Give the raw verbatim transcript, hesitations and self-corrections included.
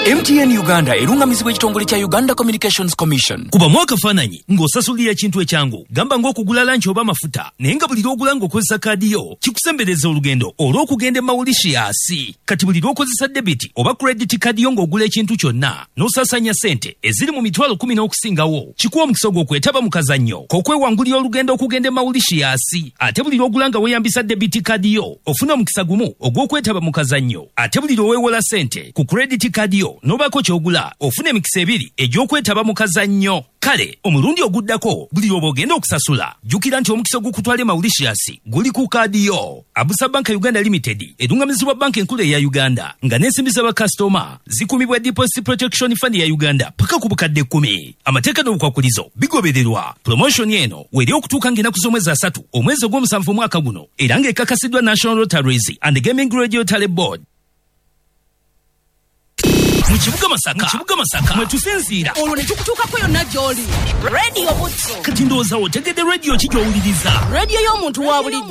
M T N Uganda erungamizibwa ekitongole kya Uganda Communications Commission. Kuba mwaka fananyi ng'osasulira ekintu ekyangu gamba ng'okugula lanchi oba mafuta naye nga buli lw'ogula ng'okozesa kaadi yo kikusembereza olugendo olw'okugenda e Mauritius. Kati buli lw'okozesa debiti oba credit kaadi yo ng'ogula ekintu kyonna n'osaasanya ssente eziri mu mitwalo kumi n'okusingawo kikuwa omukisa gw'okwetaba mu kazannyo k'okwewangulira olugendo okugenda e Mauritius. Ate buli lw'ogula nga weeyambisa debiti kaadi yo ofuna omukisa gumu ogw'okwetaba mu kazannyo. Ate buli lw'oweewola ssente ku credit kaadi yo n'obaako ky'ogula ofuna emikisa ebiri egy'okwetaba mu kazannyo. Kale omulundi oguddako buli lw'oba ogenda okusasula jjukira nti omukisa ogukutwala e Mauritius guli ku kaadi yo. Abusa Bank Uganda Limited erungamizibwa banka enkulu eya Uganda nga n'ensimbi z'abakasitoma zikumibwa Deposit Protection Fund ya Uganda paka ku bukadde kkumi. Amateeka n'obukwakulizo bigobererwa. Promotion eno weri okutuuka ng'ennaku z'omwezi asatu omwezi ogw'omusanvu omwaka guno era ng'ekakasiddwa National Lotteries and Gaming Regulatory Board. Mukibuga Masaka Mukibuga Masaka mwe tusinziira olwo ne tukutuukako yonna gy'oli. Radio Butso kati ndowooza otegedde radio ki gy'owuliriza. Radio y'omuntu wa bulijjo.